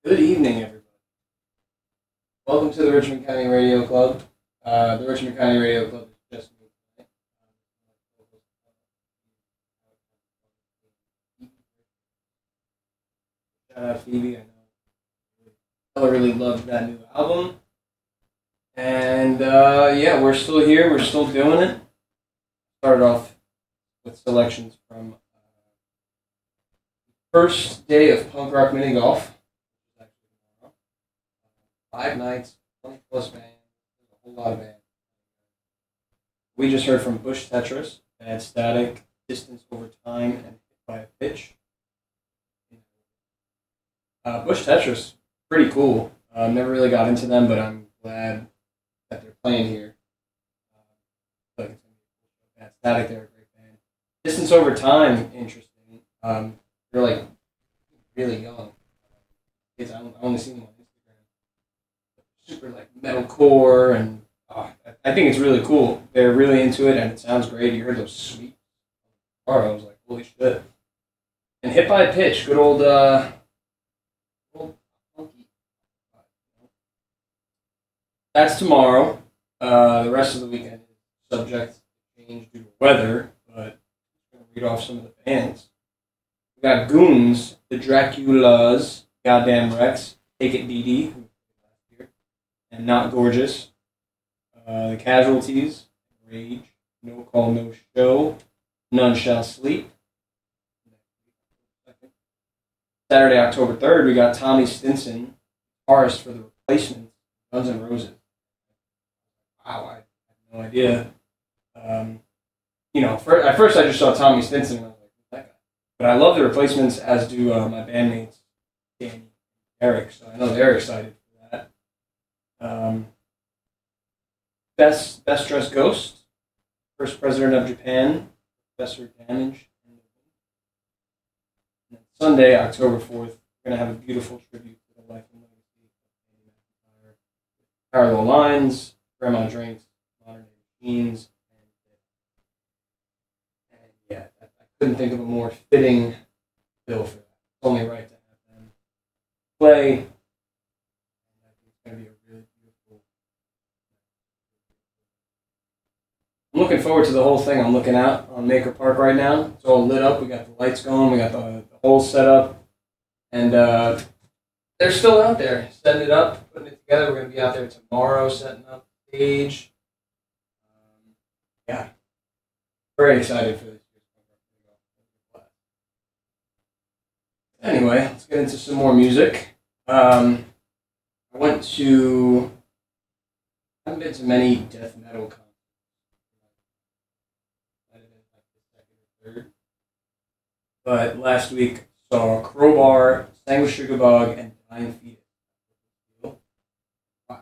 Good evening, everybody. Welcome to the Richmond County Radio Club. The Richmond County Radio Club is just me tonight. Shout out Phoebe. I know Ella really loved that new album. And yeah, we're still here. We're still doing it. Started off with selections from first day of punk rock mini golf. 5 nights, 20 plus bands, a whole lot of bands. We just heard from Bush Tetris, Bad Static, Distance Over Time, and Hit by a Pitch. Bush Tetris, pretty cool. Never really got into them, but I'm glad that they're playing here. Bad Static, they're a great band. Distance Over Time, interesting. They're like really young. Kids, I only seen them on Instagram. Super like metalcore, and I think it's really cool. They're really into it, and it sounds great. You heard those sweet. I was like, holy shit. And Hit by a Pitch, good old funky. That's tomorrow. The rest of the weekend is subject to change due to weather, but I'm going to read off some of the bands. We got Goons, the Draculas, Goddamn Rex, Take It DD, and Not Gorgeous. The Casualties, Rage, No Call, No Show, None Shall Sleep. Saturday, October 3rd, we got Tommy Stinson, guitarist for The Replacements, Guns N' Roses. Wow, I had no idea. At first I just saw Tommy Stinson and I was like, who's that guy? But I love The Replacements, as do my bandmates, Danny and Eric, so I know they're excited for that. Best Dressed Ghost, First President of Japan, Professor Damage. And Sunday, October 4th, we're going to have a beautiful tribute to the life and legacy of Andy McIntyre. Parallel Lines, Grandma Drinks, Modern Day Machines, and yeah, I couldn't think of a more fitting bill for that. It's only right to have them play. And I think it's going to be a really beautiful. I'm looking forward to the whole thing. I'm looking out on Maker Park right now. It's all lit up. We got the lights going. We got the whole setup. And they're still out there setting it up, putting it together. We're going to be out there tomorrow setting up the stage. Yeah. Very excited for this. Anyway, let's get into some more music. I haven't been to many death metal concerts. But last week saw Crowbar, Sanguisugabogg, and Dying Fetus. Wow.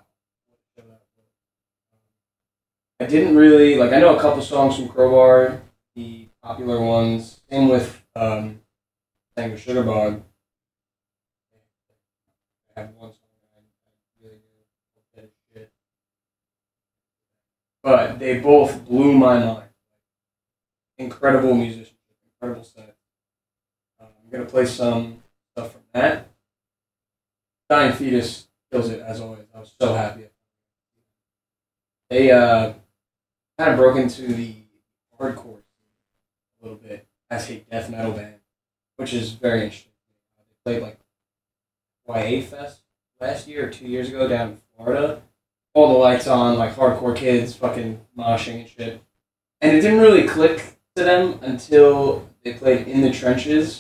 I didn't really, I know a couple songs from Crowbar, the popular ones. Same with Sanguisugabogg. I have one song that I really do. Shit. But they both blew my mind. Incredible musicianship, incredible set. I'm going to play some stuff from that. Dying Fetus kills it, as always. I was so happy. They kind of broke into the hardcore a little bit as a death metal band, which is very interesting. They played YA Fest last year or 2 years ago down in Florida. All the lights on, hardcore kids fucking moshing and shit. And it didn't really click to them until they played In the Trenches.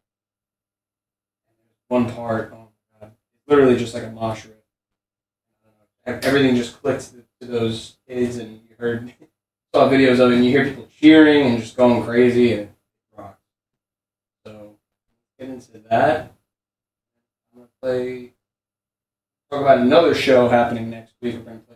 One part, oh my god, it's literally just like a mosh riff. Everything just clicked to those kids, and you saw videos of it, and you hear people cheering and just going crazy, and it rocks. So, get into that. I'm gonna talk about another show happening next week. We're gonna